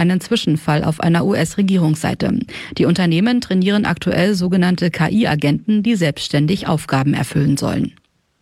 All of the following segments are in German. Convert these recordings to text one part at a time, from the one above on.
einen Zwischenfall auf einer US-Regierungsseite. Die Unternehmen trainieren aktuell sogenannte KI-Agenten, die selbstständig Aufgaben erfüllen sollen.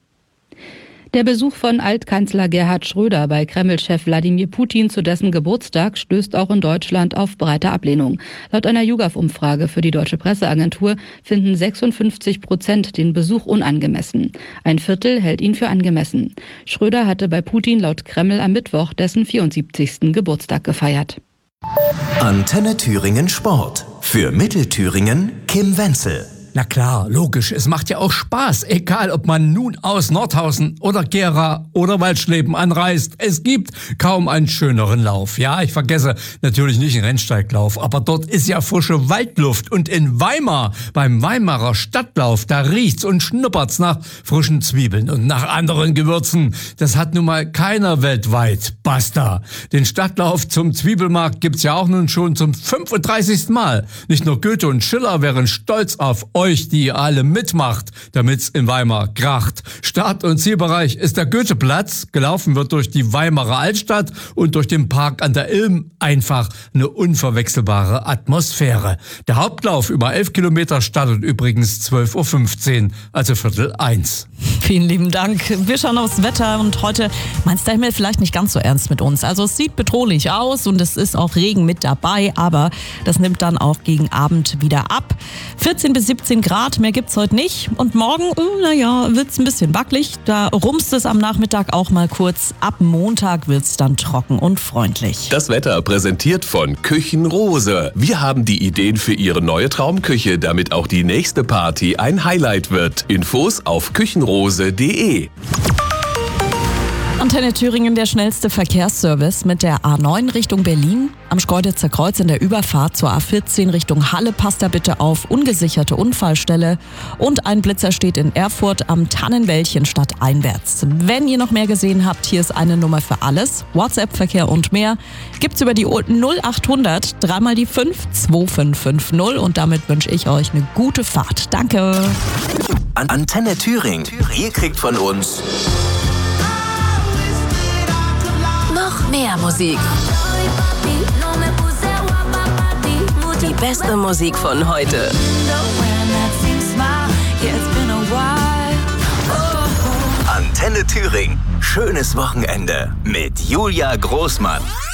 Der Besuch von Altkanzler Gerhard Schröder bei Kreml-Chef Wladimir Putin zu dessen Geburtstag stößt auch in Deutschland auf breite Ablehnung. Laut einer YouGov-Umfrage für die Deutsche Presseagentur finden 56% den Besuch unangemessen. Ein Viertel hält ihn für angemessen. Schröder hatte bei Putin laut Kreml am Mittwoch dessen 74. Geburtstag gefeiert. Antenne Thüringen Sport. Für Mittelthüringen Kim Wenzel. Na klar, logisch, es macht ja auch Spaß, egal ob man nun aus Nordhausen oder Gera oder Waldschleben anreist. Es gibt kaum einen schöneren Lauf. Ja, ich vergesse natürlich nicht den Rennsteiglauf, aber dort ist ja frische Waldluft und in Weimar, beim Weimarer Stadtlauf, da riecht's und schnuppert's nach frischen Zwiebeln und nach anderen Gewürzen. Das hat nun mal keiner weltweit. Basta. Den Stadtlauf zum Zwiebelmarkt gibt's ja auch nun schon zum 35. Mal. Nicht nur Goethe und Schiller wären stolz auf euch, die ihr alle mitmacht, damit's in Weimar kracht. Start- und Zielbereich ist der Goetheplatz. Gelaufen wird durch die Weimarer Altstadt und durch den Park an der Ilm. Einfach eine unverwechselbare Atmosphäre. Der Hauptlauf über 11 Kilometer startet übrigens 12.15 Uhr, also 12:45. Vielen lieben Dank. Wir schauen aufs Wetter und heute meint der Himmel vielleicht nicht ganz so ernst mit uns. Also es sieht bedrohlich aus und es ist auch Regen mit dabei, aber das nimmt dann auch gegen Abend wieder ab. 14 bis 17 Grad, mehr gibt's heute nicht. Und morgen, wird's ein bisschen wackelig. Da rumst es am Nachmittag auch mal kurz. Ab Montag wird's dann trocken und freundlich. Das Wetter präsentiert von Küchenrose. Wir haben die Ideen für Ihre neue Traumküche, damit auch die nächste Party ein Highlight wird. Infos auf küchenrose.de. Antenne Thüringen, der schnellste Verkehrsservice mit der A9 Richtung Berlin. Am Schkeuditzer Kreuz in der Überfahrt zur A14 Richtung Halle passt da bitte auf ungesicherte Unfallstelle. Und ein Blitzer steht in Erfurt am Tannenwäldchen stadteinwärts. Wenn ihr noch mehr gesehen habt, hier ist eine Nummer für alles. WhatsApp-Verkehr und mehr gibt's über die 0800 3 mal die 5 2550. Und damit wünsche ich euch eine gute Fahrt. Danke. Antenne Thüringen. Ihr kriegt von uns noch mehr Musik. Die beste Musik von heute. Antenne Thüringen. Schönes Wochenende mit Julia Großmann.